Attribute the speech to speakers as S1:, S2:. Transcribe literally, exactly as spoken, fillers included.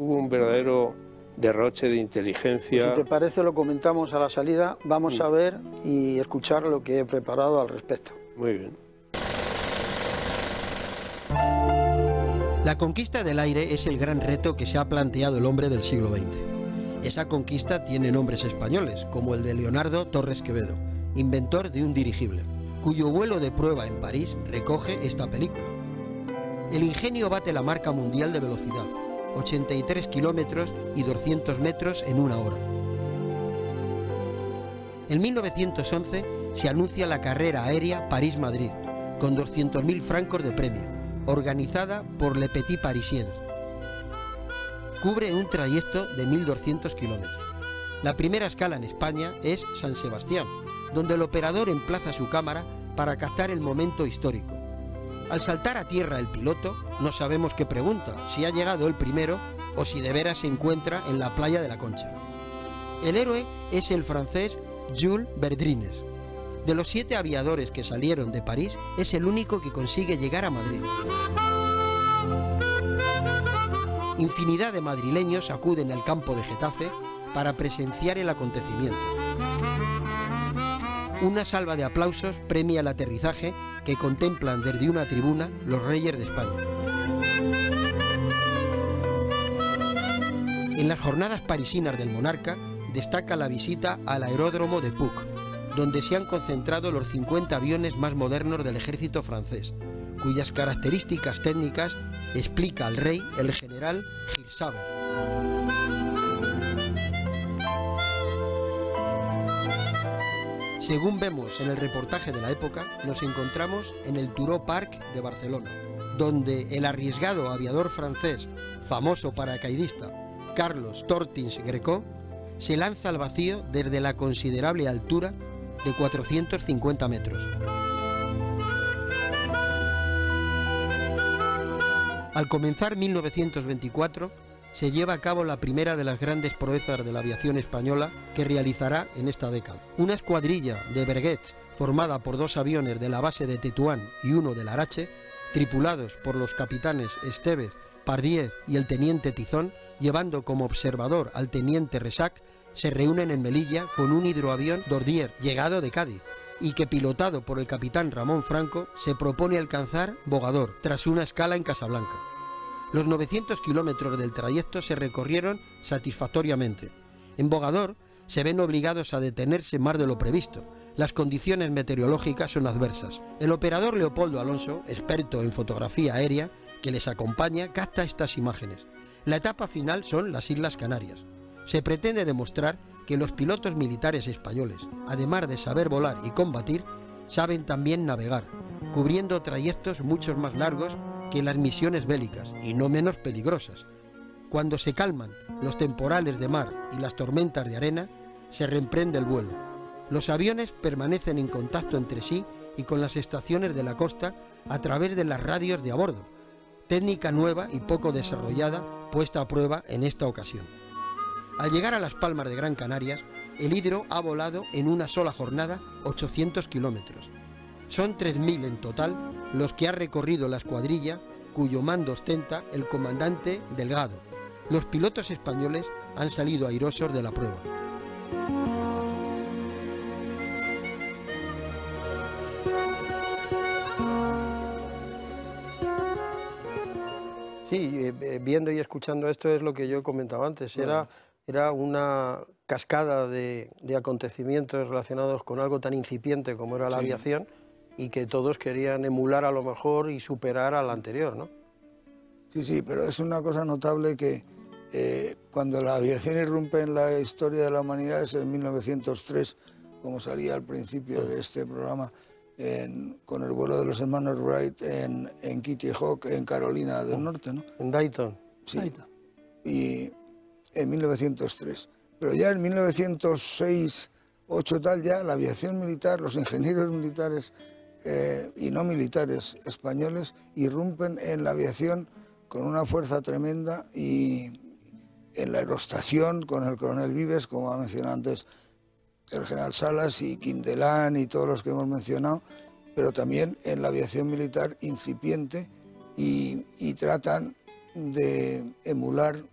S1: hubo un verdadero derroche de inteligencia.
S2: Si te parece, lo comentamos a la salida. Vamos a ver y escuchar lo que he preparado al respecto.
S1: Muy bien.
S3: La conquista del aire es el gran reto que se ha planteado el hombre del siglo veinte. Esa conquista tiene nombres españoles, como el de Leonardo Torres Quevedo, inventor de un dirigible, cuyo vuelo de prueba en París recoge esta película. El ingenio bate la marca mundial de velocidad, ochenta y tres kilómetros y doscientos metros en una hora. En mil novecientos once se anuncia la carrera aérea París-Madrid, con doscientos mil francos de premio, organizada por Le Petit Parisien. Cubre un trayecto de mil doscientos kilómetros. La primera escala en España es San Sebastián, donde el operador emplaza su cámara para captar el momento histórico. Al saltar a tierra el piloto, no sabemos qué pregunta, si ha llegado el primero o si de veras se encuentra en la playa de la Concha. El héroe es el francés Jules Verdrines. De los siete aviadores que salieron de París, es el único que consigue llegar a Madrid. Infinidad de madrileños acuden al campo de Getafe para presenciar el acontecimiento. Una salva de aplausos premia el aterrizaje que contemplan desde una tribuna los reyes de España. En las jornadas parisinas del monarca destaca la visita al aeródromo de Puc, donde se han concentrado los cincuenta aviones más modernos del ejército francés, cuyas características técnicas explica al rey el general Gilles. Según vemos en el reportaje de la época, nos encontramos en el Turó Park de Barcelona, donde el arriesgado aviador francés, famoso paracaidista, Carlos Tortins Grecó, se lanza al vacío desde la considerable altura de cuatrocientos cincuenta metros. Al comenzar mil novecientos veinticuatro, se lleva a cabo la primera de las grandes proezas de la aviación española que realizará en esta década. Una escuadrilla de Breguets formada por dos aviones de la base de Tetuán y uno de Larache, tripulados por los capitanes Estevez, Pardiez y el teniente Tizón, llevando como observador al teniente Resac, se reúnen en Melilla con un hidroavión Dornier llegado de Cádiz y que, pilotado por el capitán Ramón Franco, se propone alcanzar Bogador tras una escala en Casablanca. Los novecientos kilómetros del trayecto se recorrieron satisfactoriamente. En Bogador se ven obligados a detenerse más de lo previsto. Las condiciones meteorológicas son adversas. El operador Leopoldo Alonso, experto en fotografía aérea, que les acompaña, capta estas imágenes. La etapa final son las Islas Canarias. Se pretende demostrar que los pilotos militares españoles, además de saber volar y combatir, saben también navegar, cubriendo trayectos mucho más largos que las misiones bélicas y no menos peligrosas. Cuando se calman los temporales de mar y las tormentas de arena, se reemprende el vuelo. Los aviones permanecen en contacto entre sí y con las estaciones de la costa a través de las radios de a bordo, técnica nueva y poco desarrollada puesta a prueba en esta ocasión. Al llegar a Las Palmas de Gran Canaria, el Hidro ha volado en una sola jornada ochocientos kilómetros. Son tres mil en total los que ha recorrido la escuadrilla, cuyo mando ostenta el comandante Delgado. Los pilotos españoles han salido airosos de la prueba.
S2: Sí, eh, viendo y escuchando esto es lo que yo comentaba antes. Era, era una cascada de, de acontecimientos relacionados con algo tan incipiente como era la sí. aviación, y que todos querían emular a lo mejor y superar al anterior, ¿no?
S4: Sí, sí, pero es una cosa notable que eh, cuando la aviación irrumpe en la historia de la humanidad es en mil novecientos tres, como salía al principio de este programa, en, con el vuelo de los hermanos Wright en, en Kitty Hawk, en Carolina del Norte, ¿no?
S2: En Dayton.
S4: Sí, Dayton. Y en mil novecientos tres. Pero ya en mil novecientos seis, ocho tal, ya la aviación militar, los ingenieros militares eh, y no militares españoles irrumpen en la aviación con una fuerza tremenda, y en la aerostación con el coronel Vives, como ha mencionado antes el general Salas y Quindelán y todos los que hemos mencionado, pero también en la aviación militar incipiente, y, y tratan de emular